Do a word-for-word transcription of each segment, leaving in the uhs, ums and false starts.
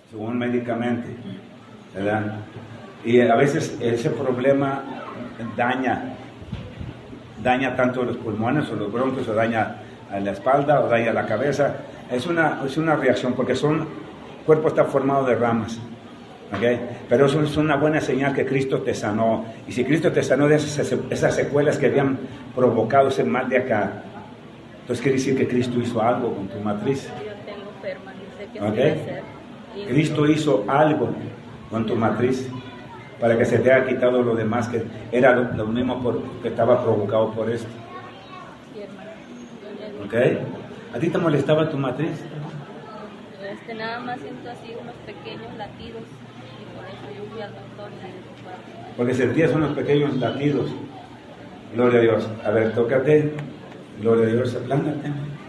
según médicamente, ¿verdad? Y a veces ese problema daña, daña tanto los pulmones o los bronquios, o daña a la espalda, o daña la cabeza. Es una, es una reacción, porque son, el cuerpo está formado de ramas, ¿okay? Pero eso es una buena señal que Cristo te sanó. Y si Cristo te sanó de esas, esas secuelas que habían provocado ese mal de acá, entonces quiere decir que Cristo hizo algo con tu matriz. Yo tengo ferma, no sé qué ¿Okay? hacer. Y Cristo hizo algo con tu matriz para que se te haya quitado lo demás, que era lo, lo mismo por, que estaba provocado por esto. sí, hermano. ¿Ok? ¿A ti te molestaba tu matriz? Este, nada más siento así unos pequeños latidos y por eso yo fui al doctor y me dijo, Porque sentías unos pequeños latidos. Gloria a Dios. A ver, tócate. Gloria a Dios, aplándate.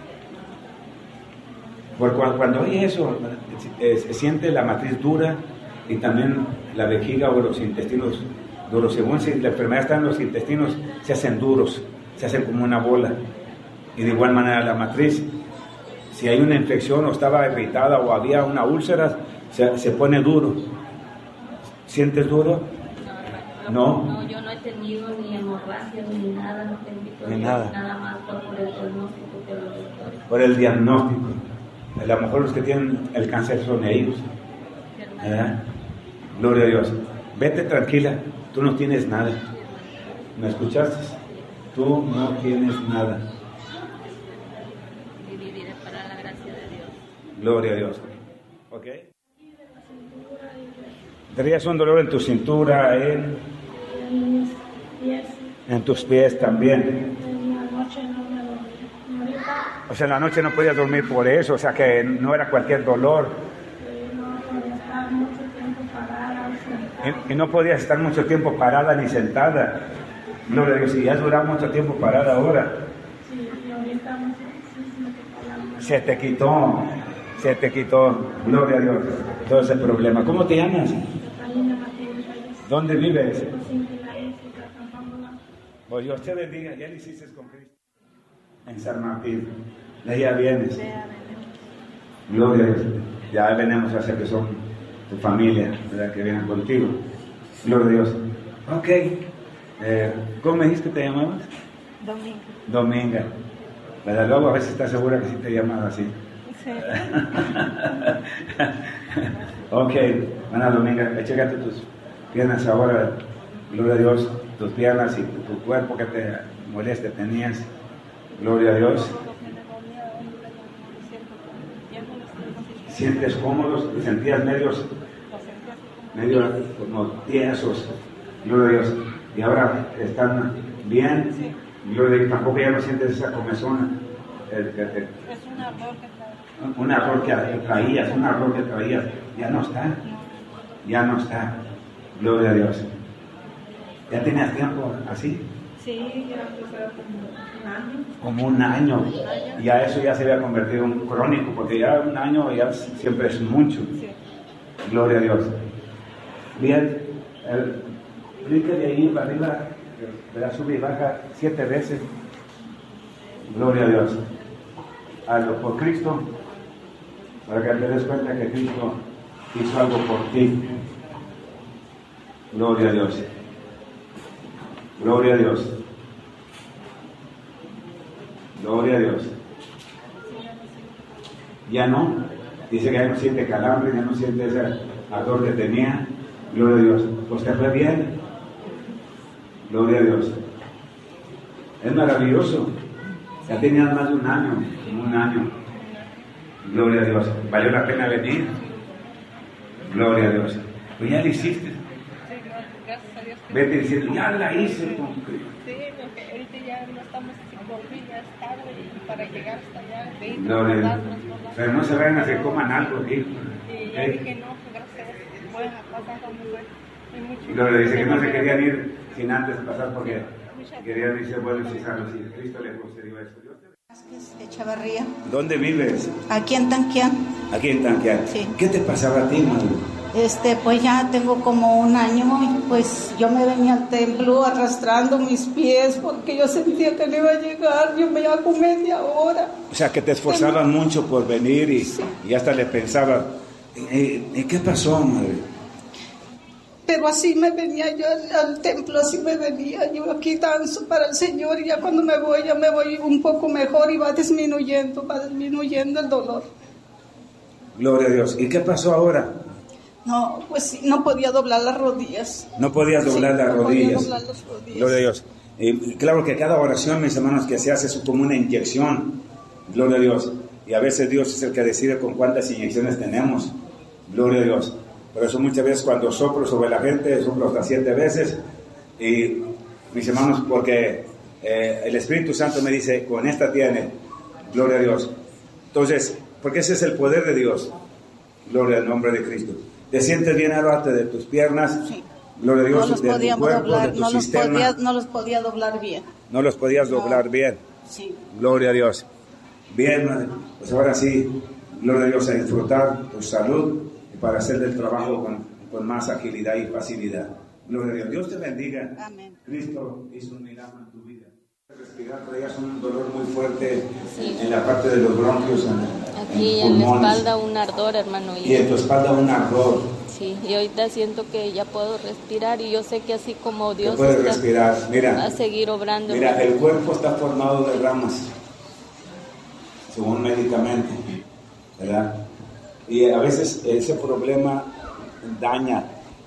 Porque cuando, cuando oye eso, eh, se siente la matriz dura y también la vejiga o los intestinos duros. Según si la enfermedad está en los intestinos, se hacen duros, se hacen como una bola. Y de igual manera la matriz, si hay una infección o estaba irritada o había una úlcera, se, se pone duro. ¿Sientes duro? no, No. no, yo no he tenido ni hemorragia ni nada, no tengo Ni nada. nada más por por el diagnóstico que los doctores. Por el diagnóstico. A lo mejor los que tienen el cáncer son ellos. ¿Verdad? Gloria a Dios. Vete tranquila, tú no tienes nada. ¿Me escuchaste? Tú no tienes nada. Y viviré para la gracia de Dios. Gloria a Dios. ¿Ok? Tendrías un dolor en tu cintura, en, En mis pies, en tus pies también. en la noche no me dormí. Ahorita O sea, en la noche no podías dormir por eso, o sea que no era cualquier dolor. eh, no podía estar mucho tiempo parada o sentada. Y, y no podías estar mucho tiempo parada ni sentada. Gloria a Dios, y has durado mucho tiempo parada ahora. Sí, y ahorita no sé si se me quitó la mano. Se te quitó, se te quitó, gloria a Dios, todo ese problema. ¿Cómo te llamas? Catalina Martínez Reyes. ¿Dónde vives? Los Inquilares y Cacampámbula. Pues Dios te bendiga, ya lo hiciste con Cristo. En San Martín, de allá vienes. Gloria a Dios, ya venimos a hacer que son tu familia, ¿verdad? Que vienen contigo. Gloria a Dios. Ok, eh, ¿cómo me dijiste que te llamabas? Domingo. Dominga. ¿Verdad? Luego a veces estás segura que sí te llamas así. Sí. Ok, Ana Dominga, chécate tus piernas ahora, gloria a Dios, tus piernas y tu, tu cuerpo que te moleste tenías, gloria a Dios. Sientes cómodos, te sentías medios, medio como tiesos, gloria a Dios. Y ahora están bien, gloria a Dios, tampoco ya no sientes esa comezón. El, que te, Es un ardor que trae. un error que traías, un error que traías, ya no está, ya no está, gloria a Dios. ¿Ya tenías tiempo así? Sí, ya empezó como un año. Como un año, ya eso ya se había convertido en un crónico, porque ya un año ya siempre es mucho, Sí. gloria a Dios. Bien, el brinque de ahí para arriba, ¿verdad? Sube y baja siete veces, gloria a Dios. Hazlo por Cristo, para que te des cuenta que Cristo hizo algo por ti. Gloria a Dios. Gloria a Dios. Gloria a Dios. Ya no. Dice que ya no siente calambre, ya no siente ese ardor que tenía. Gloria a Dios. Pues te fue bien. Gloria a Dios. Es maravilloso. Ya tenías más de un año, un año. Gloria a Dios. ¿Valió la pena venir? Gloria a Dios. Pues ya lo hiciste. Sí, gracias a Dios. que- Vete diciendo, ya la hice con Cristo. Sí, porque ahorita ya no estamos así por fin, ya es tarde y para llegar hasta allá, veinte, Gloria a Dios. transbordarnos, Pero no se vayan a que coman algo aquí. Y ya ¿ok? dije, no, pues gracias a Dios, voy a pasar donde voy. Y mucho- Gloria, dice que no se querían ir sin antes pasar porque querían irse buenos y sanos y Cristo les concedió eso. Vázquez Echavarría, ¿Dónde vives? aquí en Tanquián. Aquí en Tanquián. Sí. ¿Qué te pasaba a ti, madre? Este, pues ya tengo como un año y pues yo me venía al templo arrastrando mis pies porque yo sentía que no iba a llegar, yo me iba como media hora. O sea, que te esforzabas mucho por venir y, Sí. y hasta le pensabas, ¿Y qué pasó, madre? Pero así me venía yo al, al templo, así me venía. Yo aquí danzo para el Señor y ya cuando me voy, ya me voy un poco mejor y va disminuyendo, va disminuyendo el dolor. Gloria a Dios. ¿Y qué pasó ahora? No, pues sí, no podía doblar las rodillas. No podías doblar, sí, las, no rodillas. podía doblar las rodillas. Gloria a Dios. Eh, claro que cada oración, mis hermanos, que se hace es como una inyección. Gloria a Dios. Y a veces Dios es el que decide con cuántas inyecciones tenemos. Gloria a Dios. Por eso muchas veces cuando soplo sobre la gente, soplo hasta siete veces. Y mis hermanos, porque eh, el Espíritu Santo me dice, con esta tiene. Gloria a Dios. Entonces, porque ese es el poder de Dios. Gloria al nombre de Cristo. ¿Te sientes bien al arte de tus piernas? Sí. Gloria a Dios, no los de podía tu cuerpo, doblar, de tu no los, sistema. podía, no los podía doblar bien. No los podías No. doblar bien. Sí. Gloria a Dios. Bien, madre. Pues ahora sí, gloria a Dios, a disfrutar tu salud y para hacer el trabajo con, con más agilidad y facilidad. Gloria a Dios. Dios te bendiga. Amén. Cristo hizo un milagro en tu vida. Respirar, traías un dolor muy fuerte Sí. en la parte de los bronquios, en, Aquí en en la pulmones. espalda un ardor, hermano. Y en tu espalda un ardor. Sí, y ahorita siento que ya puedo respirar y yo sé que así como Que Dios puedes está, respirar. va Mira, a seguir obrando. mira, el cuerpo está formado de ramas, según médicamente, ¿verdad? Y a veces ese problema daña,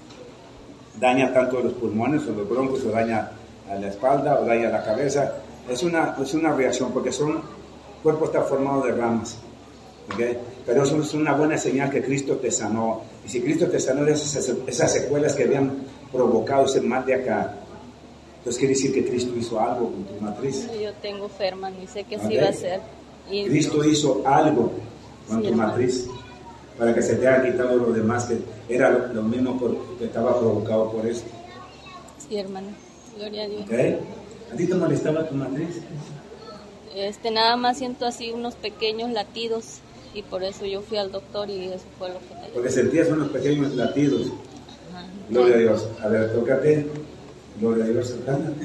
daña tanto los pulmones o los bronquios, o daña a la espalda, o daña la cabeza. Es una, es una reacción, porque son, el cuerpo está formado de ramas, ¿okay? Pero eso es una buena señal que Cristo te sanó. Y si Cristo te sanó de esas, esas secuelas que habían provocado ese mal de acá, entonces quiere decir que Cristo hizo algo con tu matriz. Yo tengo fe, hermano, y sé que así Okay. va a ser. Y Cristo hizo algo con Sí, tu hermano. matriz para que se te haya quitado lo demás, que era lo, lo mismo por- que estaba provocado por esto. sí, hermano, gloria a Dios. ¿Okay? ¿A ti te molestaba tu matriz? Este, nada más siento así unos pequeños latidos y por eso yo fui al doctor y eso fue lo que me Porque sentías unos pequeños latidos. Ajá. Gloria a Dios. A ver, tócate. Gloria a Dios, tocándote.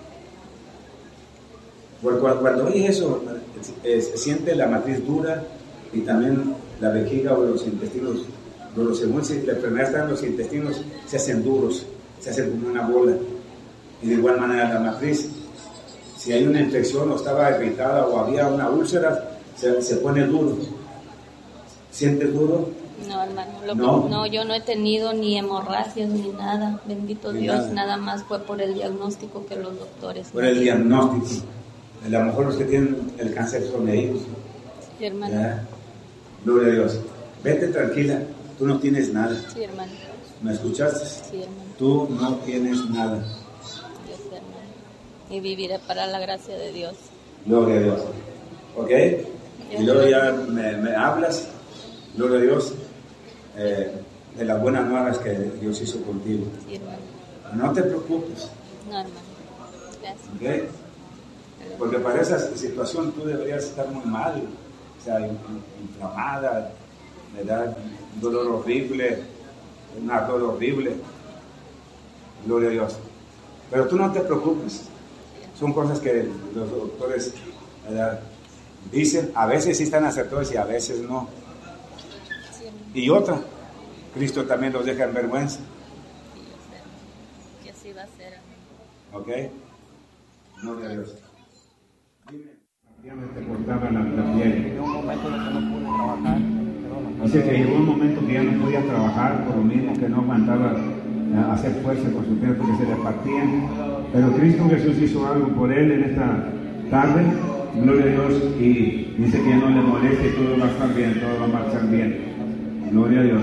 Porque cuando, cuando oyes eso, eh, se siente la matriz dura y también la vejiga o los intestinos, pero según si la enfermedad está en los intestinos, se hacen duros, se hacen como una bola. Y de igual manera la matriz, si hay una infección o estaba irritada o había una úlcera, se, se pone duro. ¿Sientes duro? No, hermano, lo No. que- no, yo no he tenido ni hemorragias ni nada, bendito Ni Dios, nada. nada más fue por el diagnóstico que los doctores Por me el dieron. diagnóstico. A lo mejor los que tienen el cáncer son ellos. Sí, hermano, ¿Ya? Gloria a Dios. Vete tranquila, tú no tienes nada. sí, hermano, ¿Me escuchaste? sí, hermano, Tú no tienes nada. Dios, hermano, y viviré para la gracia de Dios. Gloria a Dios. ¿Ok? Y luego ya me, me hablas, gloria a Dios, eh, de las buenas nuevas que Dios hizo contigo. Sí, hermano, No te preocupes, no, hermano, gracias. ¿ok? Porque para esa situación tú deberías estar muy mal, o sea, in- in- inflamada, ¿verdad? Un dolor horrible, un ardor horrible. Gloria a Dios. Pero tú no te preocupes. Son cosas que los doctores, ¿verdad?, dicen. A veces sí están acertados y a veces no. Sí, hermano, Y otra, Cristo también los deja en vergüenza. sí, yo sé, hermano, que así va a ser, hermano. ¿Ok? Gloria a Dios. Dime. Ya me te cortaba la, la piel. Llegó un momento en el que no pude trabajar. Perdón, Dice que llegó un momento que ya no podía trabajar por lo mismo que no aguantaba eh, hacer fuerza con su piel porque se le partían. Pero Cristo Jesús hizo algo por él en esta tarde. Gloria a Dios. Y dice que ya no le moleste, todo va a estar bien, todo va a marchar bien. Gloria a Dios.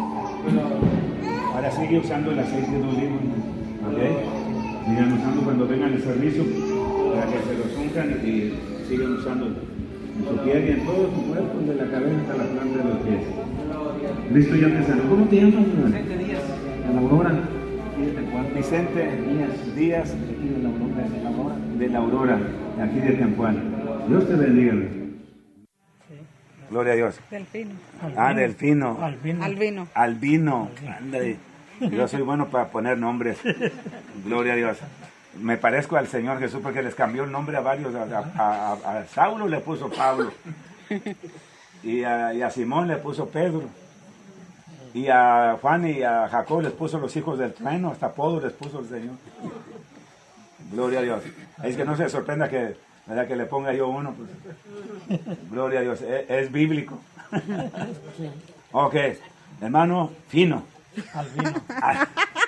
Ahora sigue usando el aceite de oliva. ¿Ok? Sigan usando cuando vengan al servicio para que se los unjan y, y sigan usando en su piel y en todo su cuerpo, de la cabeza hasta la planta de los pies. Cristo ya te sanó. ¿Cómo te llamas? Vicente Díaz, de la Aurora. Aquí de Tecuán. Vicente Díaz, Díaz aquí de la Aurora, de la Aurora. de la Aurora, aquí de Tempuán. Dios te bendiga. Gloria a Dios. Delfino. Ah, Delfino. Albino. Albino. Albino. Ándale. Yo soy bueno para poner nombres. Gloria a Dios. Me parezco al Señor Jesús porque les cambió el nombre a varios. A, a, a, a Saulo le puso Pablo. Y a, y a Simón le puso Pedro. Y a Juan y a Jacob les puso los hijos del trueno, hasta apodo les puso el Señor. Gloria a Dios. Es que no se sorprenda que, ¿verdad? Que le ponga yo uno. Pues. Gloria a Dios. Es, es bíblico. Ok. Hermano, fino. Al vino. Al,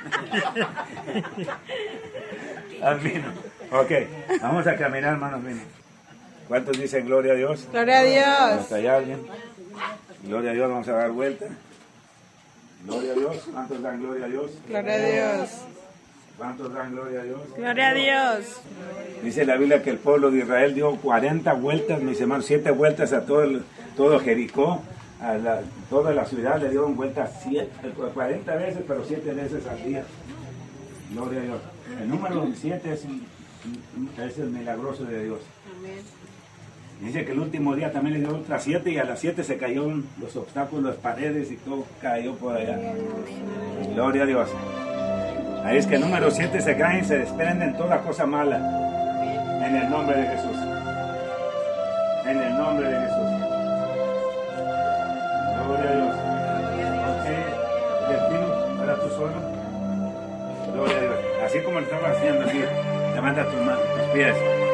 al vino. Ok. Vamos a caminar, hermanos finos. ¿Cuántos dicen gloria a Dios? Gloria a Dios. ¿Está allá alguien? Gloria a Dios. Vamos a dar vuelta. Gloria a Dios. ¿Cuántos dan gloria a Dios? Gloria a Dios. ¿Cuántos dan gloria a Dios? Gloria a Dios. Dice la Biblia que el pueblo de Israel dio cuarenta vueltas, mis hermanos, siete vueltas a todo, el, todo Jericó, a la, toda la ciudad le dieron vueltas siete, cuarenta veces, pero siete veces al día. Gloria a Dios. El número siete es, es el milagroso de Dios. Dice que el último día también le dio otras siete y a las siete se cayeron los obstáculos, las paredes y todo cayó por allá. Gloria a Dios. Ahí es que el número siete se caen, se desprenden toda cosa mala. En el nombre de Jesús. En el nombre de Jesús. Gloria a Dios. Ok. Delfino, ahora tú solo. Gloria a Dios. Así como lo estaba haciendo, así. Levanta tus manos, tus pies.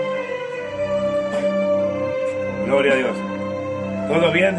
Gloria a Dios. ¿Todo bien?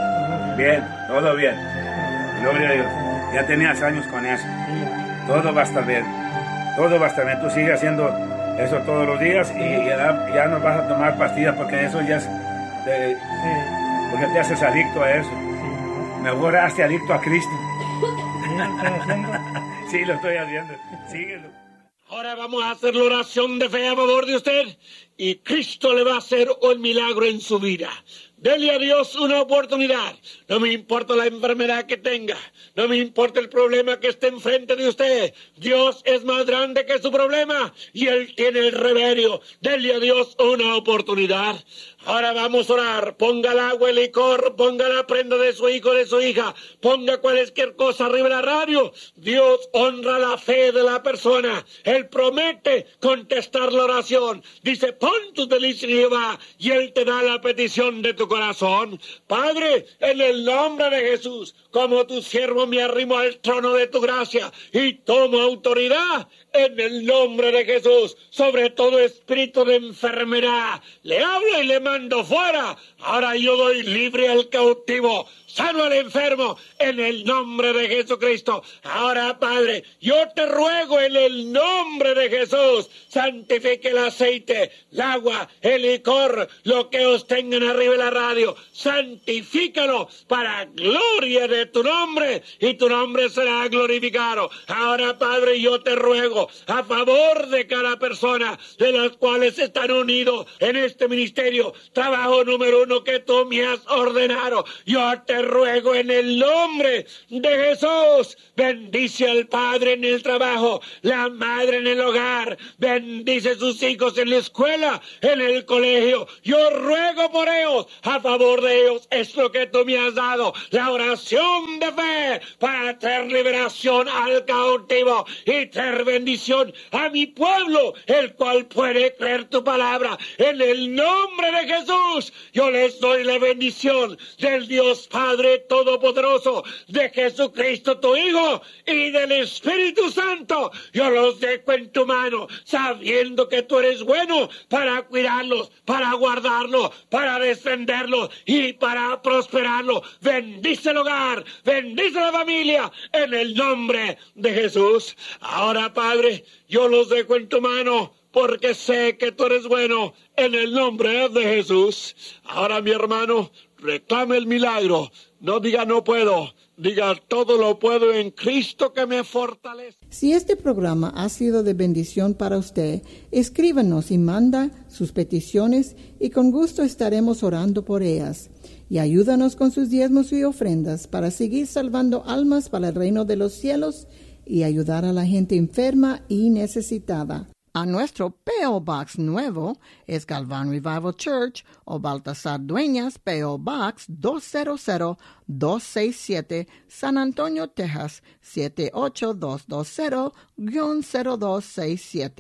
Bien, todo bien. Gloria a Dios. Ya tenías años con eso. Todo va a estar bien. Todo va a estar bien. Tú sigues haciendo eso todos los días y ya, ya no vas a tomar pastillas porque eso ya es... Te, sí. Porque te haces adicto a eso. Sí. Mejor hazte adicto a Cristo. Sí, lo estoy haciendo. Sí, lo estoy haciendo. Síguelo. Ahora vamos a hacer la oración de fe a favor de usted y Cristo le va a hacer un milagro en su vida. Dele a Dios una oportunidad. No me importa la enfermedad que tenga. No me importa el problema que esté enfrente de usted. Dios es más grande que su problema y Él tiene el remedio. Dele a Dios una oportunidad. Ahora vamos a orar. Ponga el agua, el licor, ponga la prenda de su hijo, de su hija. Ponga cualquier cosa arriba de la radio. Dios honra la fe de la persona. Él promete contestar la oración. Dice, pon tus delicias en Jehová y Él te da la petición de tu corazón. Padre, en el nombre de Jesús, como tu siervo me arrimo al trono de tu gracia y tomo autoridad en el nombre de Jesús sobre todo espíritu de enfermedad. Le hablo y le mando fuera. Ahora yo doy libre al cautivo, sano al enfermo, en el nombre de Jesucristo. Ahora, Padre, yo te ruego en el nombre de Jesús, santifique el aceite, el agua, el licor, lo que os tengan arriba de la radio, santifícalo para gloria de tu nombre y tu nombre será glorificado. Ahora, Padre, yo te ruego a favor de cada persona de las cuales están unidos en este ministerio, trabajo número uno que tú me has ordenado. Yo te ruego en el nombre de Jesús, bendice al padre en el trabajo, la madre en el hogar, bendice sus hijos en la escuela, en el colegio. Yo ruego por ellos, a favor de ellos es lo que tú me has dado, la oración de fe para traer liberación al cautivo y traer bendición a mi pueblo, el cual puede creer tu palabra. En el nombre de Jesús, yo les doy la bendición del Dios Padre Todopoderoso, de Jesucristo tu Hijo y del Espíritu Santo. Yo los dejo en tu mano, sabiendo que tú eres bueno para cuidarlos, para guardarlos, para defenderlos y para prosperarlos. Bendice el hogar, bendice la familia, en el nombre de Jesús. Ahora, Padre, yo los dejo en tu mano, porque sé que tú eres bueno, en el nombre de Jesús. Ahora, mi hermano, reclame el milagro. No diga no puedo, diga todo lo puedo en Cristo que me fortalece. Si este programa ha sido de bendición para usted, escríbanos y manda sus peticiones y con gusto estaremos orando por ellas. Y ayúdanos con sus diezmos y ofrendas para seguir salvando almas para el reino de los cielos y ayudar a la gente enferma y necesitada. A nuestro P O Box nuevo es Galván Revival Church o Baltasar Dueñas, P O Box dos cero cero dos seis siete, San Antonio, Texas siete ocho dos dos cero cero dos seis siete.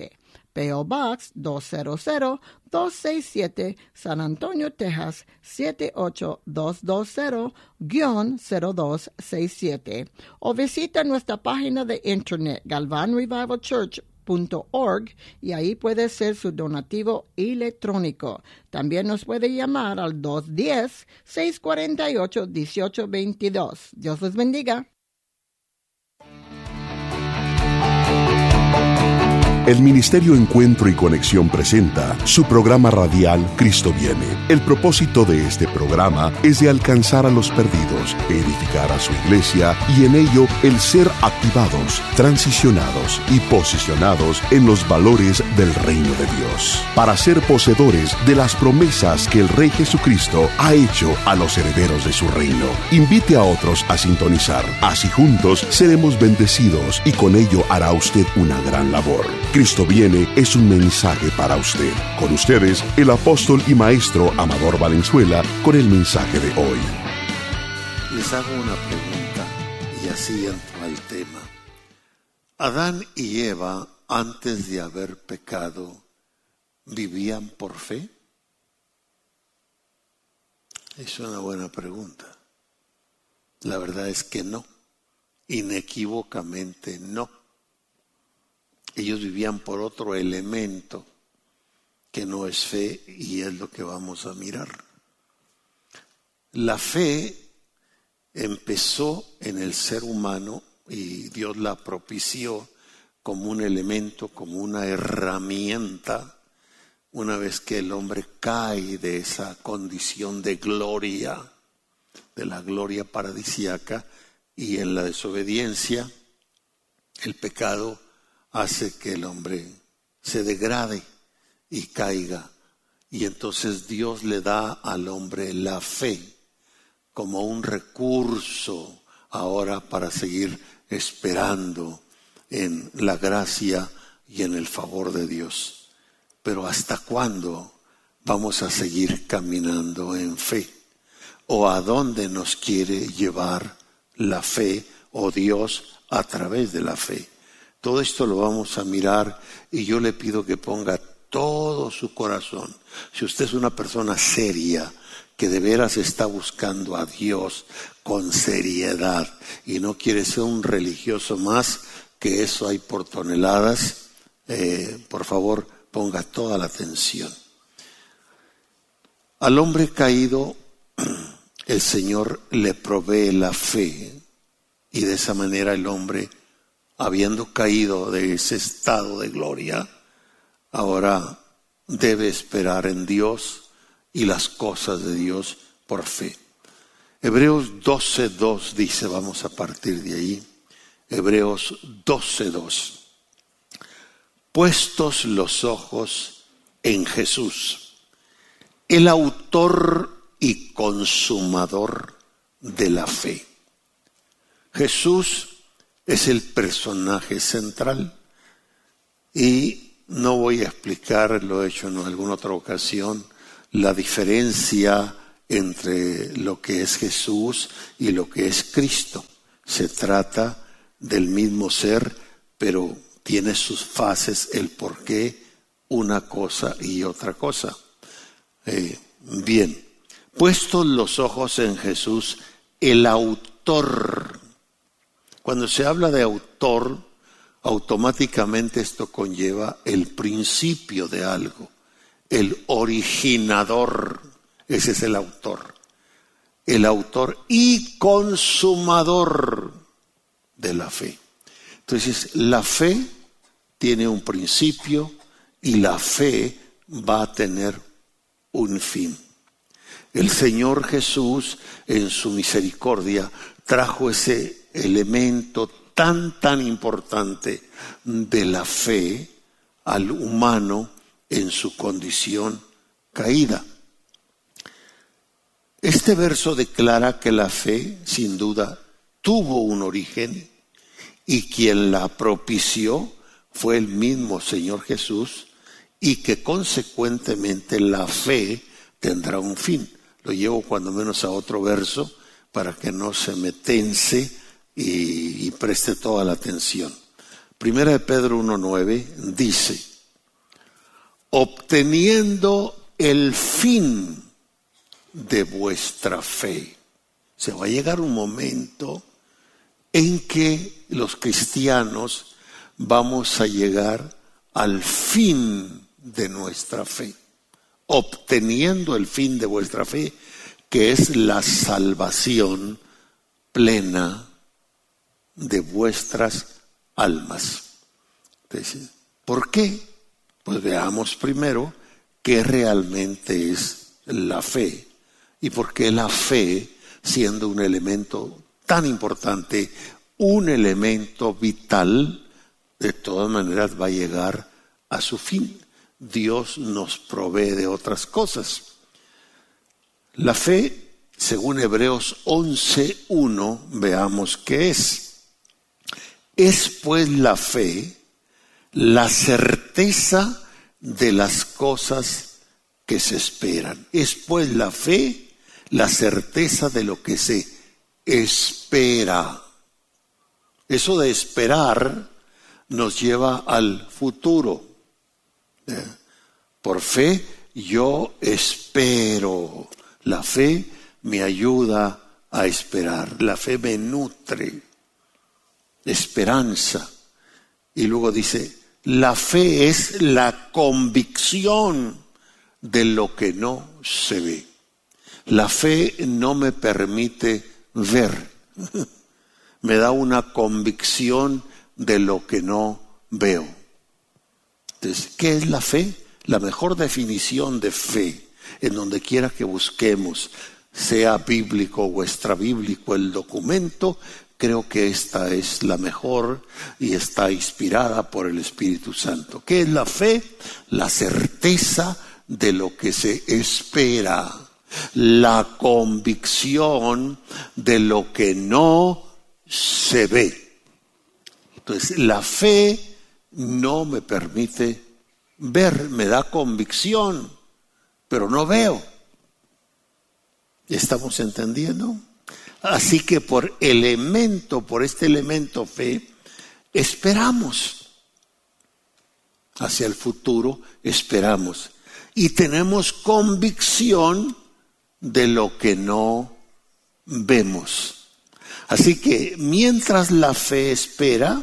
P O Box dos cero cero dos seis siete, San Antonio, Texas siete ocho dos dos cero cero dos seis siete. O visita nuestra página de internet galvan revival church punto org y ahí puede hacer su donativo electrónico. También nos puede llamar al dos uno cero, seis cuatro ocho, uno ocho dos dos. Dios les bendiga. El Ministerio Encuentro y Conexión presenta su programa radial Cristo Viene. El propósito de este programa es de alcanzar a los perdidos, edificar a su iglesia y en ello el ser activados, transicionados y posicionados en los valores del reino de Dios, para ser poseedores de las promesas que el Rey Jesucristo ha hecho a los herederos de su reino. Invite a otros a sintonizar, así juntos seremos bendecidos y con ello hará usted una gran labor. Cristo Viene es un mensaje para usted. Con ustedes, el apóstol y maestro Amador Valenzuela, con el mensaje de hoy. Les hago una pregunta y así entro al tema. Adán y Eva, antes de haber pecado, ¿vivían por fe? Es una buena pregunta. La verdad es que no. Inequívocamente no. Ellos vivían por otro elemento que no es fe y es lo que vamos a mirar. La fe empezó en el ser humano y Dios la propició como un elemento, como una herramienta, una vez que el hombre cae de esa condición de gloria, de la gloria paradisíaca, y en la desobediencia, el pecado hace que el hombre se degrade y caiga. Y entonces Dios le da al hombre la fe como un recurso ahora para seguir esperando en la gracia y en el favor de Dios. Pero ¿hasta cuándo vamos a seguir caminando en fe? ¿O a dónde nos quiere llevar la fe o Dios a través de la fe? Todo esto lo vamos a mirar y yo le pido que ponga todo su corazón. Si usted es una persona seria, que de veras está buscando a Dios con seriedad y no quiere ser un religioso más, que eso hay por toneladas, eh, por favor ponga toda la atención. Al hombre caído, el Señor le provee la fe y de esa manera el hombre, habiendo caído de ese estado de gloria, ahora debe esperar en Dios y las cosas de Dios por fe. Hebreos doce dos dice, vamos a partir de ahí, Hebreos doce dos. Puestos los ojos en Jesús, el autor y consumador de la fe. Jesús es el personaje central y no voy a explicar, lo he hecho en alguna otra ocasión, la diferencia entre lo que es Jesús y lo que es Cristo. Se trata del mismo ser, pero tiene sus fases, el por qué una cosa y otra cosa. Eh, bien, puestos los ojos en Jesús, el autor. Cuando se habla de autor, automáticamente esto conlleva el principio de algo, el originador, ese es el autor. El autor y consumador de la fe. Entonces, la fe tiene un principio y la fe va a tener un fin. El Señor Jesús, en su misericordia, trajo ese elemento tan, tan importante de la fe al humano en su condición caída. Este verso declara que la fe, sin duda, tuvo un origen y quien la propició fue el mismo Señor Jesús y que consecuentemente la fe tendrá un fin. Lo llevo cuando menos a otro verso para que no se me tense y, y preste toda la atención. Primera de Pedro uno nueve dice, obteniendo el fin de vuestra fe. Se va a llegar un momento en que los cristianos vamos a llegar al fin de nuestra fe, obteniendo el fin de vuestra fe, que es la salvación plena de vuestras almas. Entonces, ¿por qué? Pues veamos primero qué realmente es la fe y por qué la fe, siendo un elemento tan importante, un elemento vital, de todas maneras va a llegar a su fin. Dios nos provee de otras cosas. La fe, según Hebreos once uno, veamos qué es. Es pues la fe la certeza de las cosas que se esperan. Es pues la fe la certeza de lo que se espera. Eso de esperar nos lleva al futuro. Por fe yo espero. La fe me ayuda a esperar. La fe me nutre. Esperanza. Y luego dice, la fe es la convicción de lo que no se ve. La fe no me permite ver. Me da una convicción de lo que no veo. Entonces, ¿qué es la fe? La mejor definición de fe, en donde quiera que busquemos, sea bíblico o extrabíblico el documento, creo que esta es la mejor y está inspirada por el Espíritu Santo. ¿Qué es la fe? La certeza de lo que se espera, la convicción de lo que no se ve. Entonces, la fe no me permite ver, me da convicción, pero no veo. ¿Estamos entendiendo? Así que por elemento, por este elemento fe, esperamos. Hacia el futuro esperamos. Y tenemos convicción de lo que no vemos. Así que mientras la fe espera,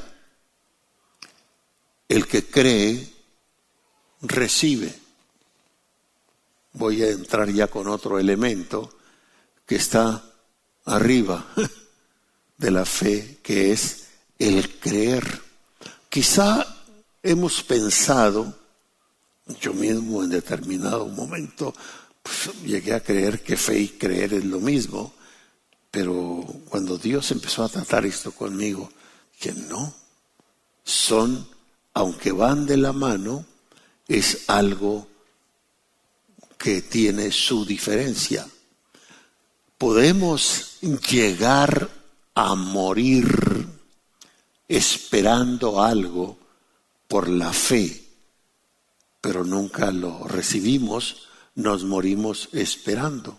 el que cree recibe. Voy a entrar ya con otro elemento que está arriba de la fe, que es el creer. Quizá hemos pensado, yo mismo en determinado momento, pues, llegué a creer que fe y creer es lo mismo, pero cuando Dios empezó a tratar esto conmigo, que no, son, aunque van de la mano, es algo que tiene su diferencia. Podemos llegar a morir esperando algo por la fe, pero nunca lo recibimos, nos morimos esperando.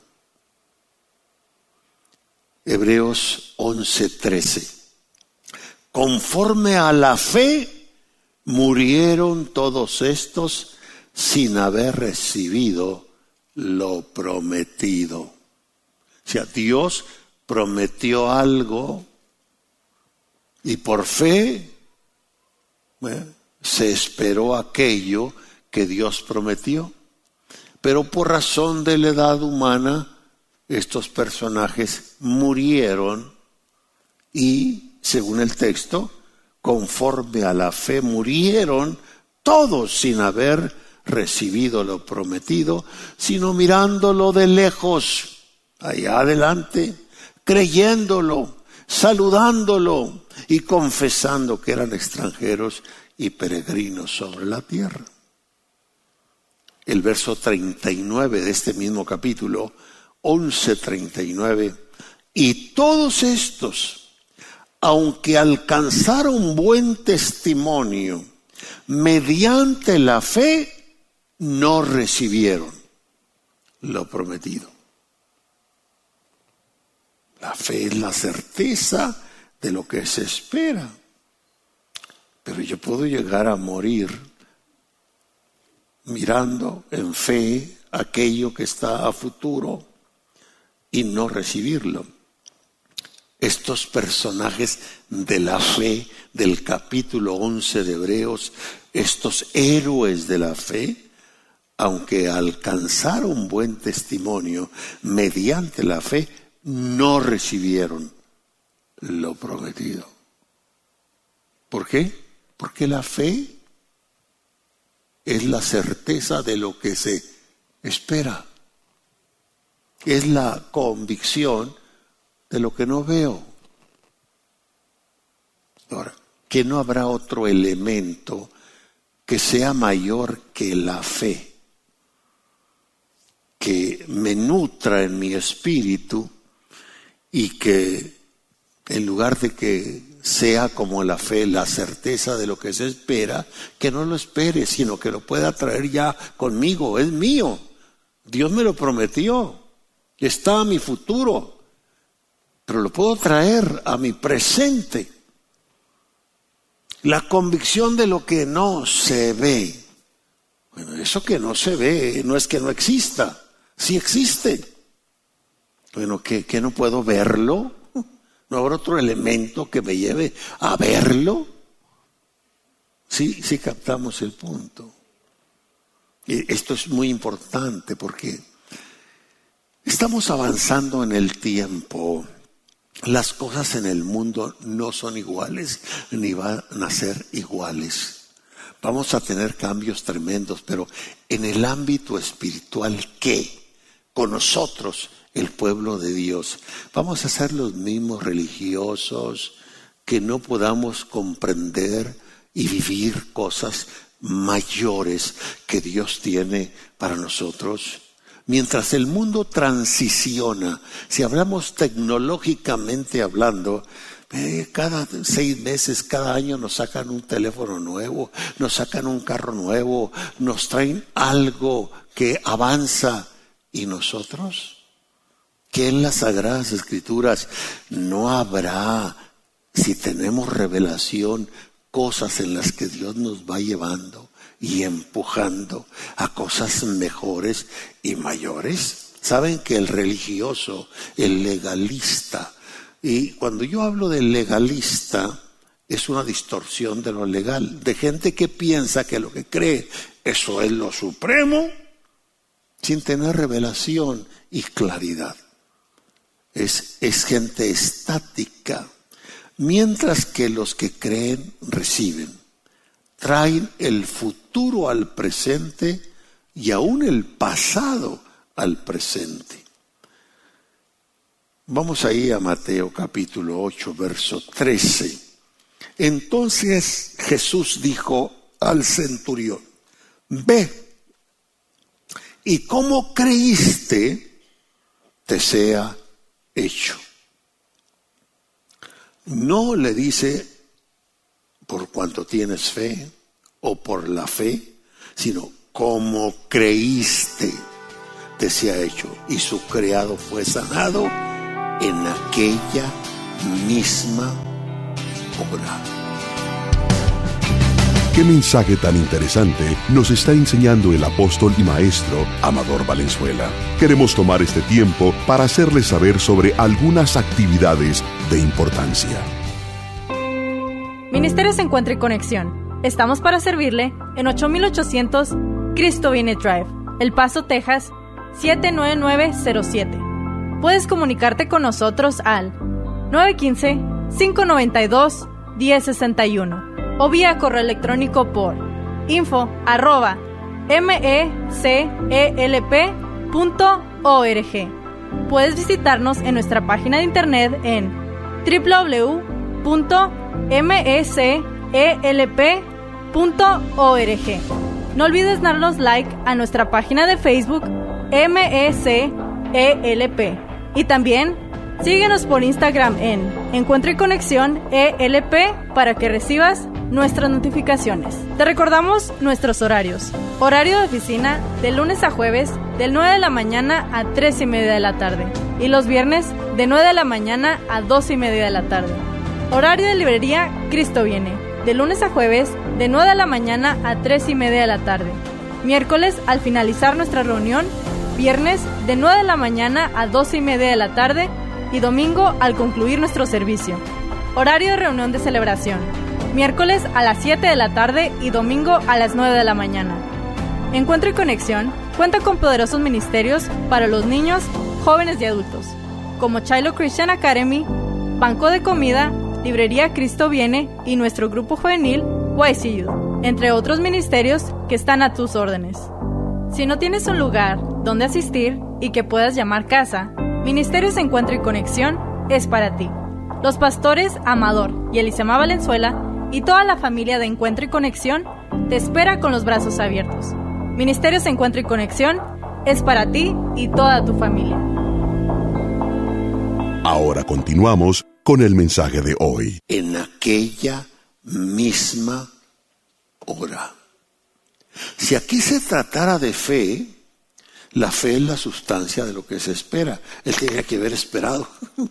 Hebreos once trece. Conforme a la fe murieron todos estos sin haber recibido lo prometido. O sea, Dios prometió algo y por fe bueno, se esperó aquello que Dios prometió. Pero por razón de la edad humana, estos personajes murieron y, según el texto, conforme a la fe murieron todos sin haber recibido lo prometido, sino mirándolo de lejos, allá adelante, creyéndolo, saludándolo y confesando que eran extranjeros y peregrinos sobre la tierra. El verso treinta y nueve de este mismo capítulo, once treinta y nueve, y todos estos, aunque alcanzaron buen testimonio, mediante la fe no recibieron lo prometido. La fe es la certeza de lo que se espera. Pero yo puedo llegar a morir mirando en fe aquello que está a futuro y no recibirlo. Estos personajes de la fe del capítulo once de Hebreos, estos héroes de la fe, aunque alcanzaron un buen testimonio mediante la fe, no recibieron lo prometido. ¿Por qué? Porque la fe es la certeza de lo que se espera. Es la convicción de lo que no veo. Ahora, que no habrá otro elemento que sea mayor que la fe, que me nutra en mi espíritu y que en lugar de que sea como la fe, la certeza de lo que se espera, que no lo espere, sino que lo pueda traer ya conmigo, es mío. Dios me lo prometió, está a mi futuro, pero lo puedo traer a mi presente. La convicción de lo que no se ve. Bueno, eso que no se ve no es que no exista, sí existe. Bueno, ¿que, que no puedo verlo? ¿No habrá otro elemento que me lleve a verlo? Sí, sí captamos el punto. Y esto es muy importante porque estamos avanzando en el tiempo. Las cosas en el mundo no son iguales ni van a ser iguales. Vamos a tener cambios tremendos, pero en el ámbito espiritual, ¿qué? Con nosotros, el pueblo de Dios, vamos a ser los mismos religiosos que no podamos comprender y vivir cosas mayores que Dios tiene para nosotros. Mientras el mundo transiciona, si hablamos tecnológicamente hablando, eh, cada seis meses, cada año nos sacan un teléfono nuevo, nos sacan un carro nuevo, nos traen algo que avanza. ¿Y nosotros? ¿Qué en las Sagradas Escrituras no habrá, si tenemos revelación, cosas en las que Dios nos va llevando y empujando a cosas mejores y mayores? Saben que el religioso, el legalista, y cuando yo hablo de legalista, es una distorsión de lo legal, de gente que piensa que lo que cree, eso es lo supremo, sin tener revelación y claridad. Es, es gente estática, mientras que los que creen reciben, traen el futuro al presente y aún el pasado al presente. Vamos ahí a Mateo capítulo ocho, verso trece. Entonces Jesús dijo al centurión: ve, y como creíste, te sea hecho. No le dice por cuanto tienes fe o por la fe, sino como creíste, te sea hecho. Y su criado fue sanado en aquella misma hora. ¿Qué mensaje tan interesante nos está enseñando el apóstol y maestro Amador Valenzuela? Queremos tomar este tiempo para hacerle saber sobre algunas actividades de importancia. Ministerios Encuentro y Conexión. Estamos para servirle en ocho mil ochocientos Cristo Viene Drive, El Paso, Texas, siete nueve nueve cero siete. Puedes comunicarte con nosotros al nueve uno cinco, cinco nueve dos, uno cero seis uno o vía correo electrónico por info arroba mecelp punto org. Puedes visitarnos en nuestra página de internet en doble u doble u doble u punto mecelp punto org. No olvides darnos like a nuestra página de Facebook M E C E L P y también síguenos por Instagram en Encuentro y Conexión E L P para que recibas nuestras notificaciones. Te recordamos nuestros horarios. Horario de oficina de lunes a jueves de nueve de la mañana a tres y media de la tarde y los viernes de nueve de la mañana a dos y media de la tarde. Horario de librería Cristo Viene de lunes a jueves de nueve de la mañana a tres y media de la tarde. Miércoles, al finalizar nuestra reunión. Viernes, de nueve de la mañana a doce y media de la tarde. Y domingo, al concluir nuestro servicio. Horario de reunión de celebración. Miércoles a las siete de la tarde y domingo a las nueve de la mañana. Encuentro y Conexión cuenta con poderosos ministerios para los niños, jóvenes y adultos, como Shiloh Christian Academy, Banco de Comida, Librería Cristo Viene y nuestro grupo juvenil Y C U, entre otros ministerios que están a tus órdenes. Si no tienes un lugar donde asistir y que puedas llamar casa, Ministerios Encuentro y Conexión es para ti. Los pastores Amador y Elisema Valenzuela y toda la familia de Encuentro y Conexión te espera con los brazos abiertos. Ministerios Encuentro y Conexión es para ti y toda tu familia. Ahora continuamos con el mensaje de hoy. En aquella misma hora. Si aquí se tratara de fe, la fe es la sustancia de lo que se espera. Él tenía que haber esperado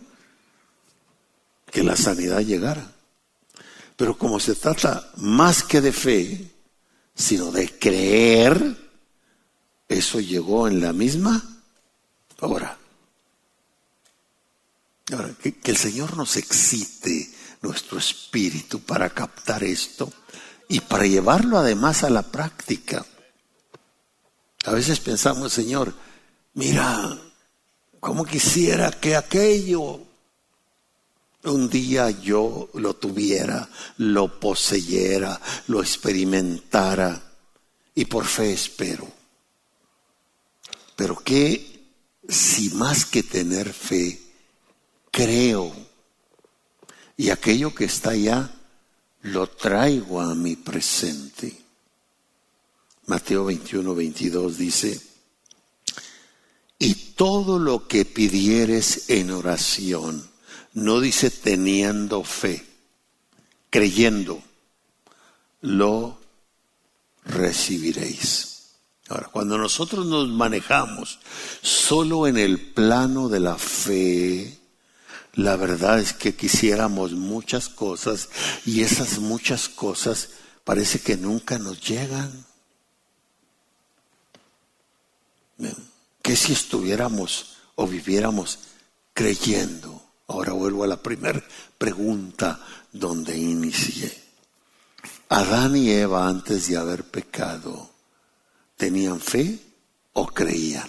que la sanidad llegara. Pero como se trata más que de fe, sino de creer, eso llegó en la misma hora. Ahora, que, que el Señor nos excite nuestro espíritu para captar esto y para llevarlo además a la práctica. A veces pensamos, Señor, mira, cómo quisiera que aquello un día yo lo tuviera, lo poseyera, lo experimentara, y por fe espero. Pero que si más que tener fe, creo, y aquello que está allá lo traigo a mi presente. Mateo veintiuno, veintidós dice: y todo lo que pidieres en oración, no dice teniendo fe, creyendo, lo recibiréis. Ahora, cuando nosotros nos manejamos solo en el plano de la fe, la verdad es que quisiéramos muchas cosas y esas muchas cosas parece que nunca nos llegan. ¿Qué si estuviéramos o viviéramos creyendo? Ahora vuelvo a la primera pregunta donde inicié. Adán y Eva, antes de haber pecado, ¿tenían fe o creían?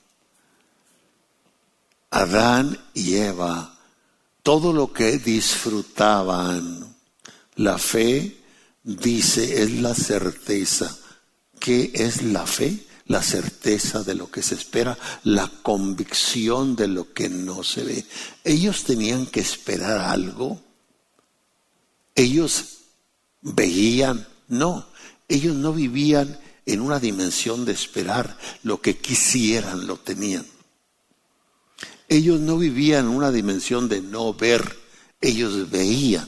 Adán y Eva, todo lo que disfrutaban, la fe, dice, es la certeza. ¿Qué es la fe? La certeza de lo que se espera, la convicción de lo que no se ve. Ellos tenían que esperar algo. Ellos veían, no, ellos no vivían en una dimensión de esperar. Lo que quisieran lo tenían. Ellos no vivían en una dimensión de no ver, ellos veían.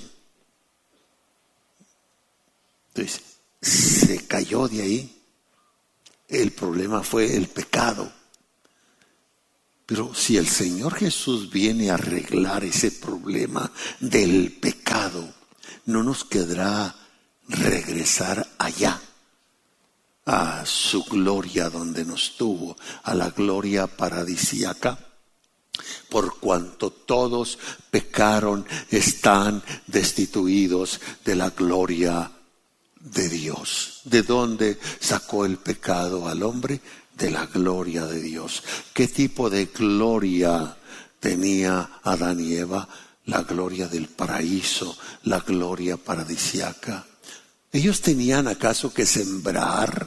Entonces, se cayó de ahí. El problema fue el pecado. Pero si el Señor Jesús viene a arreglar ese problema del pecado, no nos quedará regresar allá, a su gloria donde nos tuvo, a la gloria paradisíaca. Por cuanto todos pecaron, están destituidos de la gloria de Dios. ¿De dónde sacó el pecado al hombre? De la gloria de Dios. ¿Qué tipo de gloria tenía Adán y Eva? La gloria del paraíso, la gloria paradisíaca. ¿Ellos tenían acaso que sembrar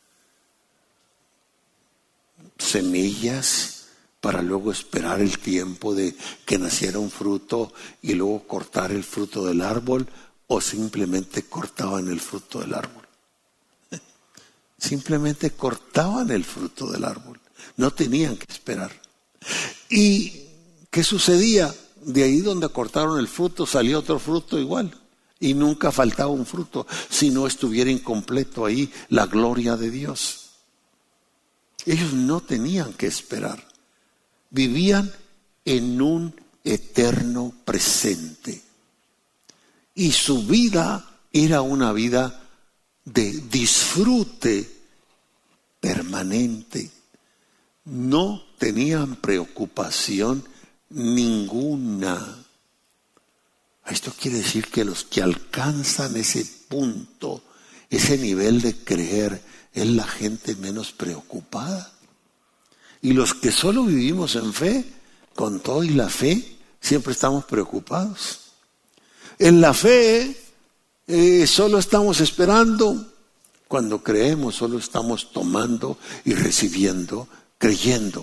semillas para luego esperar el tiempo de que naciera un fruto y luego cortar el fruto del árbol? ¿O simplemente cortaban el fruto del árbol? Simplemente cortaban el fruto del árbol. No tenían que esperar. ¿Y qué sucedía? De ahí donde cortaron el fruto salió otro fruto igual. Y nunca faltaba un fruto si no estuviera incompleto ahí la gloria de Dios. Ellos no tenían que esperar. Vivían en un eterno presente. Y su vida era una vida de disfrute permanente. No tenían preocupación ninguna. Esto quiere decir que los que alcanzan ese punto, ese nivel de creer, es la gente menos preocupada. Y los que solo vivimos en fe, con todo y la fe, siempre estamos preocupados. En la fe eh, solo estamos esperando. Cuando creemos solo estamos tomando y recibiendo, creyendo.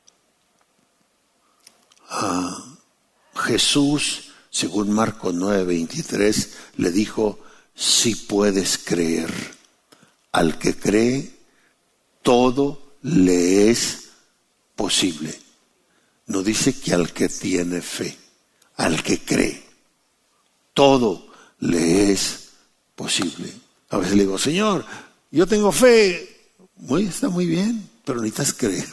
Ah, Jesús, según Marcos nueve veintitrés, le dijo, si puedes creer, al que cree, todo le es posible. No dice que al que tiene fe, al que cree, todo le es posible. A veces le digo, Señor, yo tengo fe. Muy, está muy bien, pero necesitas creer.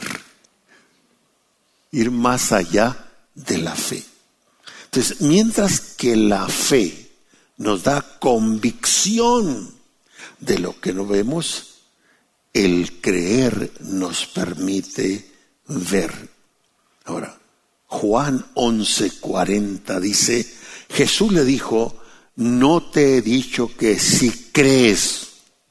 Ir más allá de la fe. Entonces, mientras que la fe nos da convicción de lo que no vemos, el creer nos permite ver. Ahora, Juan once cuarenta dice, Jesús le dijo, no te he dicho que si crees,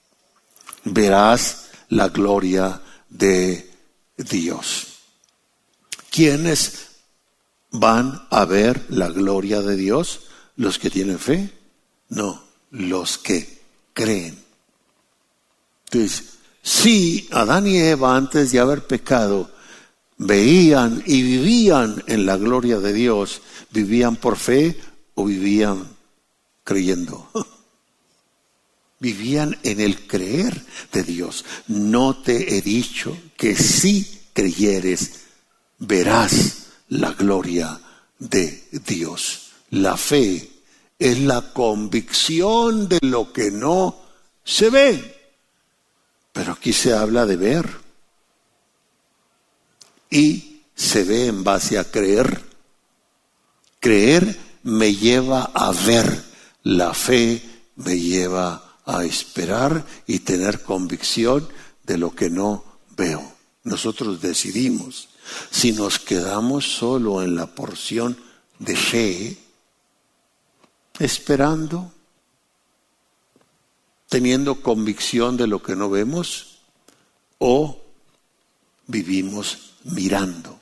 verás la gloria de Dios. ¿Quiénes van a ver la gloria de Dios? ¿Los que tienen fe? No, los que creen. Entonces, si Adán y Eva antes de haber pecado veían y vivían en la gloria de Dios, ¿vivían por fe o vivían creyendo? Vivían en el creer de Dios. No te he dicho que si creyeres, verás la gloria de Dios. La fe es la convicción de lo que no se ve. Pero aquí se habla de ver. Y se ve en base a creer. Creer me lleva a ver. La fe me lleva a esperar y tener convicción de lo que no veo. Nosotros decidimos. Si nos quedamos solo en la porción de fe, esperando, teniendo convicción de lo que no vemos, o vivimos mirando.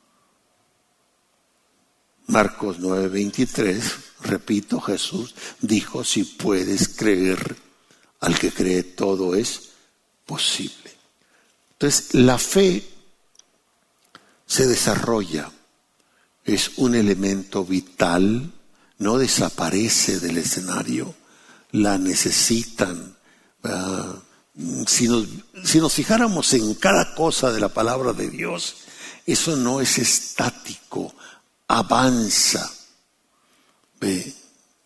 Marcos nueve veintitrés, repito, Jesús dijo, si puedes creer, al que cree todo es posible. Entonces, la fe se desarrolla, es un elemento vital, no desaparece del escenario, la necesitan. Uh, si, nos, si nos fijáramos en cada cosa de la palabra de Dios, eso no es estático, avanza. Ve,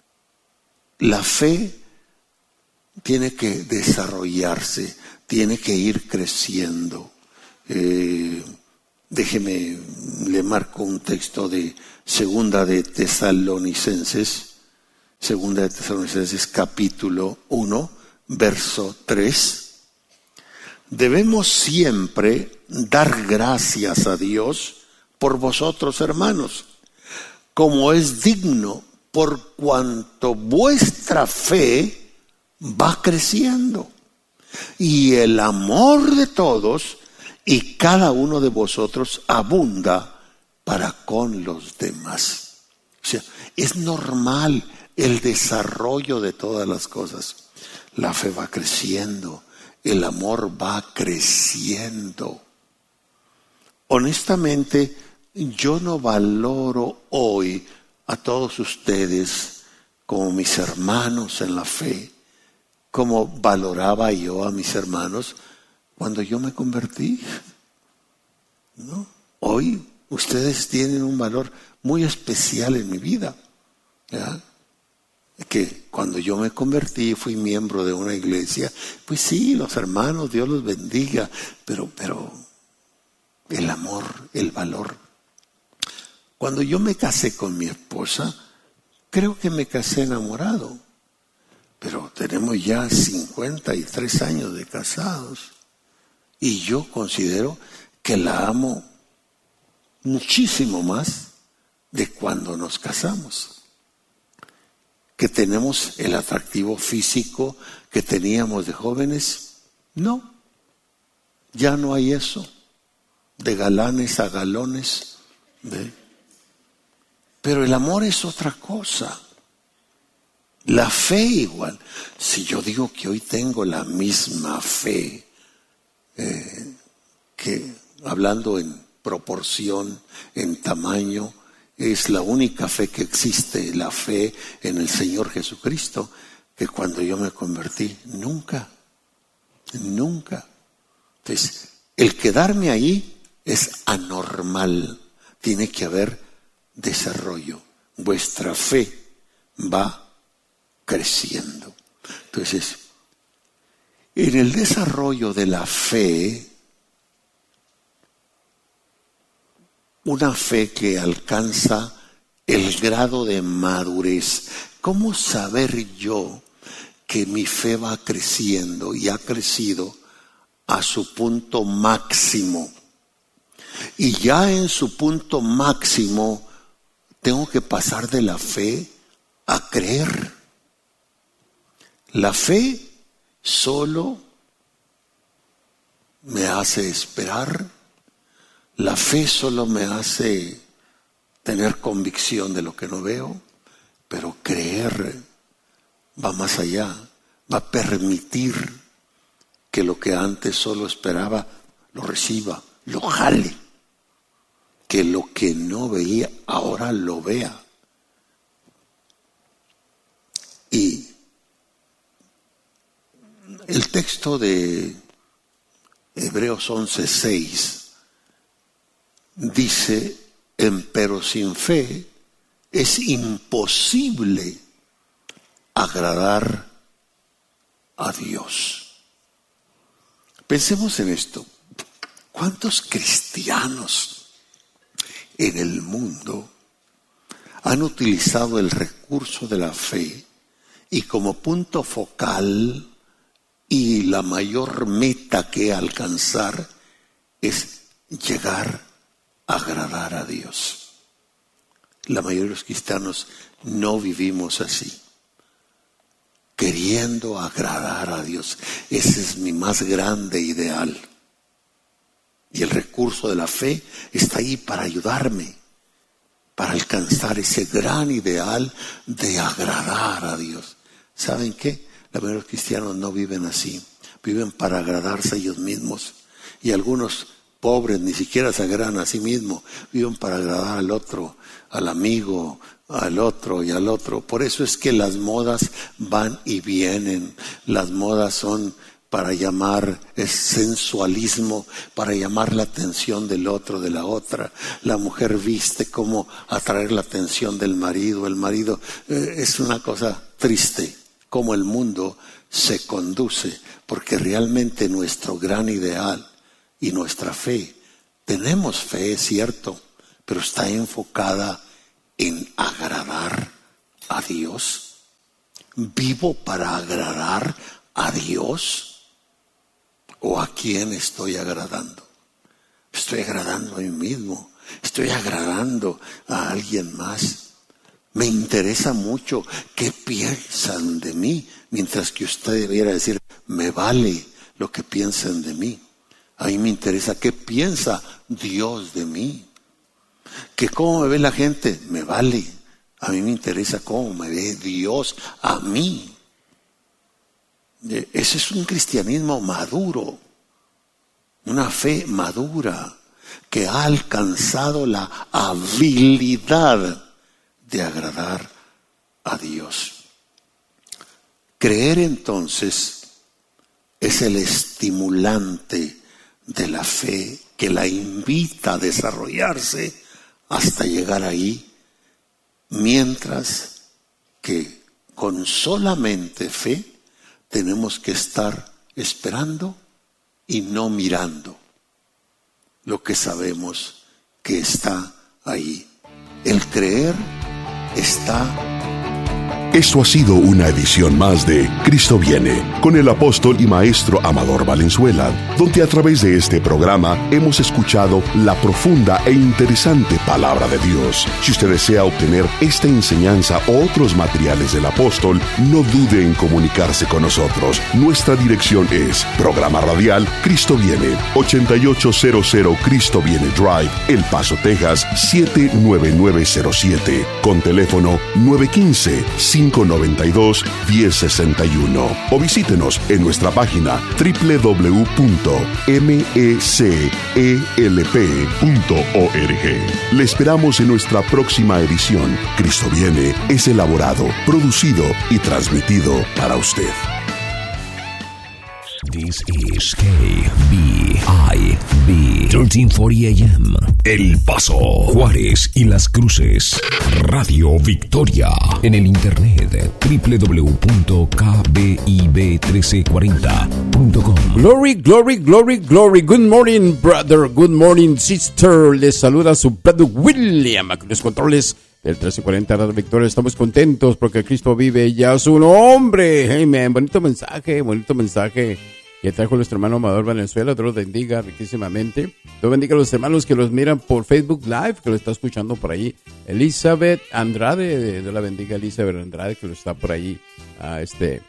la fe tiene que desarrollarse, tiene que ir creciendo. Eh, déjeme, le marco un texto de Segunda de Tesalonicenses, Segunda de Tesalonicenses capítulo uno, verso tres. Debemos siempre dar gracias a Dios por vosotros, hermanos, como es digno, por cuanto vuestra fe va creciendo y el amor de todos y cada uno de vosotros abunda para con los demás. O sea, es normal el desarrollo de todas las cosas. La fe va creciendo, el amor va creciendo. Honestamente, yo no valoro hoy a todos ustedes como mis hermanos en la fe, como valoraba yo a mis hermanos cuando yo me convertí. ¿No? Hoy ustedes tienen un valor muy especial en mi vida. ¿Ya? Que cuando yo me convertí, fui miembro de una iglesia, pues sí, los hermanos, Dios los bendiga, pero, pero el amor, el valor. Cuando yo me casé con mi esposa, creo que me casé enamorado, pero tenemos ya cincuenta y tres años de casados Y yo considero que la amo muchísimo más de cuando nos casamos. Que tenemos el atractivo físico que teníamos de jóvenes. No, ya no hay eso. De galanes a galones. ¿Ve? Pero el amor es otra cosa. La fe igual. Si yo digo que hoy tengo la misma fe, eh, que hablando en proporción, en tamaño, es la única fe que existe, la fe en el Señor Jesucristo, que cuando yo me convertí, nunca, nunca. Entonces, el quedarme ahí es anormal. Tiene que haber desarrollo. Vuestra fe va creciendo. Entonces, en el desarrollo de la fe, una fe que alcanza el grado de madurez. ¿Cómo saber yo que mi fe va creciendo y ha crecido a su punto máximo? Y ya en su punto máximo tengo que pasar de la fe a creer. La fe solo me hace esperar. La fe solo me hace tener convicción de lo que no veo, pero creer va más allá, va a permitir que lo que antes solo esperaba lo reciba, lo jale, que lo que no veía ahora lo vea. Y el texto de Hebreos once seis dice, empero sin fe es imposible agradar a Dios. Pensemos en esto. ¿Cuántos cristianos en el mundo han utilizado el recurso de la fe y como punto focal y la mayor meta que alcanzar es llegar a agradar a Dios? La mayoría de los cristianos no vivimos así, queriendo agradar a Dios. Ese es mi más grande ideal. Y el recurso de la fe está ahí para ayudarme, para alcanzar ese gran ideal de agradar a Dios. ¿Saben qué? La mayoría de los cristianos no viven así. Viven para agradarse a ellos mismos. Y algunos pobres ni siquiera se agradan a sí mismos. Viven para agradar al otro, al amigo, al otro y al otro. Por eso es que las modas van y vienen. Las modas son para llamar, es sensualismo, para llamar la atención del otro, de la otra. La mujer viste como atraer la atención del marido. El marido, eh, es una cosa triste, cómo el mundo se conduce, porque realmente nuestro gran ideal y nuestra fe, tenemos fe, es cierto, pero está enfocada en agradar a Dios. ¿Vivo para agradar a Dios? ¿O a quién estoy agradando? Estoy agradando a mí mismo, estoy agradando a alguien más. Me interesa mucho qué piensan de mí, mientras que usted debiera decir, me vale lo que piensen de mí. A mí me interesa qué piensa Dios de mí. Que cómo me ve la gente, me vale. A mí me interesa cómo me ve Dios a mí. Ese es un cristianismo maduro, una fe madura que ha alcanzado la habilidad de agradar a Dios. Creer entonces es el estimulante de la fe que la invita a desarrollarse hasta llegar ahí, mientras que con solamente fe tenemos que estar esperando y no mirando lo que sabemos que está ahí. El creer está Esto ha sido una edición más de Cristo Viene, con el apóstol y maestro Amador Valenzuela, donde a través de este programa hemos escuchado la profunda e interesante palabra de Dios. Si usted desea obtener esta enseñanza o otros materiales del apóstol, no dude en comunicarse con nosotros. Nuestra dirección es Programa Radial Cristo Viene, ochenta y ocho cero cero Cristo Viene Drive, El Paso, Texas, siete nueve nueve cero siete, con teléfono nueve uno cinco, cinco nueve dos, uno cero seis uno, o visítenos en nuestra página doble u doble u doble u punto m e c e l p punto org. Le esperamos en nuestra próxima edición. Cristo Viene es elaborado, producido y transmitido para usted. This is K B I B trece cuarenta A M, El Paso, Juárez y Las Cruces. Radio Victoria. En el internet doble u doble u doble u punto k b i b trece cuarenta punto com. Glory, glory, glory, glory. Good morning, brother. Good morning, sister. Les saluda su brother William. Aquí los controles del trece cuarenta Radio Victoria. Estamos contentos porque Cristo vive ya su nombre. Amen. Bonito mensaje, bonito mensaje que trajo nuestro hermano Amador Valenzuela. Dios los bendiga riquísimamente. Dios bendiga a los hermanos que los miran por Facebook Live, que lo está escuchando por ahí. Elizabeth Andrade, Dios la bendiga, Elizabeth Andrade, que lo está por ahí uh, este,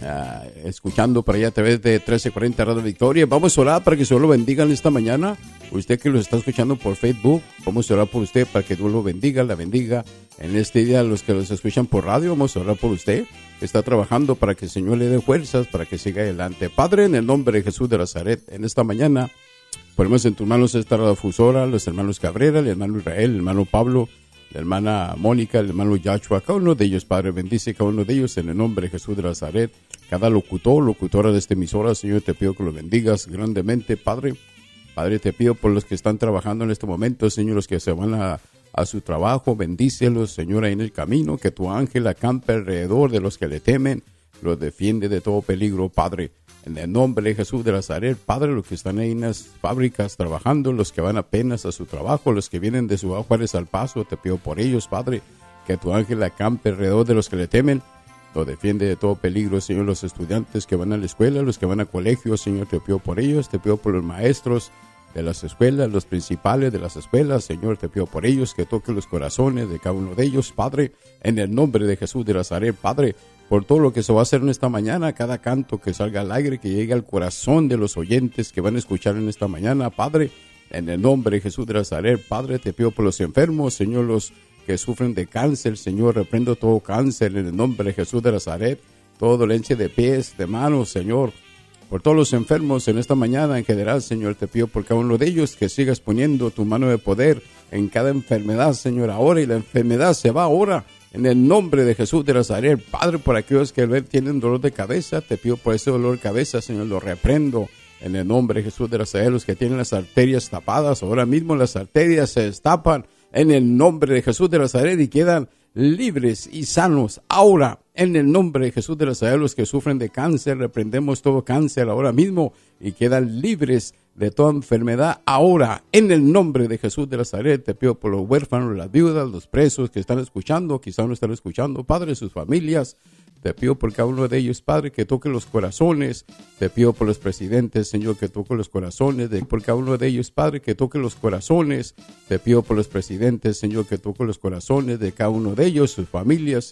uh, escuchando por ahí a través de trece cuarenta Radio Victoria. Vamos a orar para que Dios lo bendiga esta mañana. Usted que lo está escuchando por Facebook, vamos a orar por usted para que Dios lo bendiga, la bendiga. En este día, los que los escuchan por radio, vamos a orar por usted. Está trabajando para que el Señor le dé fuerzas, para que siga adelante. Padre, en el nombre de Jesús de Nazaret, en esta mañana, ponemos en tus manos esta radiodifusora, los hermanos Cabrera, el hermano Israel, el hermano Pablo, la hermana Mónica, el hermano Yachua, cada uno de ellos, Padre, bendice cada uno de ellos en el nombre de Jesús de Nazaret. Cada locutor, locutora de esta emisora, Señor, te pido que lo bendigas grandemente, Padre. Padre, te pido por los que están trabajando en este momento, Señor, los que se van a, a su trabajo, bendícelos, Señor, ahí en el camino, que tu ángel acampe alrededor de los que le temen, los defiende de todo peligro, Padre. En el nombre de Jesús de Nazaret, Padre, los que están ahí en las fábricas trabajando, los que van apenas a su trabajo, los que vienen de su Juárez al Paso, te pido por ellos, Padre, que tu ángel acampe alrededor de los que le temen, lo defiende de todo peligro, Señor. Los estudiantes que van a la escuela, los que van a colegio, Señor, te pido por ellos, te pido por los maestros de las escuelas, los principales de las escuelas, Señor, te pido por ellos, que toque los corazones de cada uno de ellos, Padre, en el nombre de Jesús de Nazaret, Padre, por todo lo que se va a hacer en esta mañana, cada canto que salga al aire, que llegue al corazón de los oyentes que van a escuchar en esta mañana, Padre, en el nombre de Jesús de Nazaret, Padre, te pido por los enfermos, Señor, los que sufren de cáncer, Señor, reprendo todo cáncer en el nombre de Jesús de Nazaret, toda dolencia de pies, de manos, Señor, por todos los enfermos en esta mañana en general, Señor, te pido por cada uno de ellos que sigas poniendo tu mano de poder en cada enfermedad, Señor, ahora, y la enfermedad se va ahora, en el nombre de Jesús de Nazaret, Padre, por aquellos que tienen dolor de cabeza, te pido por ese dolor de cabeza, Señor, lo reprendo, en el nombre de Jesús de Nazaret, los que tienen las arterias tapadas, ahora mismo las arterias se destapan, en el nombre de Jesús de Nazaret, y quedan libres y sanos ahora, en el nombre de Jesús de Nazaret. Los que sufren de cáncer, reprendemos todo cáncer ahora mismo y quedan libres de toda enfermedad ahora, en el nombre de Jesús de Nazaret. Te pido por los huérfanos, las viudas, los presos que están escuchando, quizás no están escuchando, Padre, sus familias. Te pido por cada uno de ellos, Padre, que toque los corazones. Te pido por los presidentes, Señor, que toque los corazones. De, por cada uno de ellos, Padre, que toque los corazones. Te pido por los presidentes, Señor, que toque los corazones de cada uno de ellos, sus familias.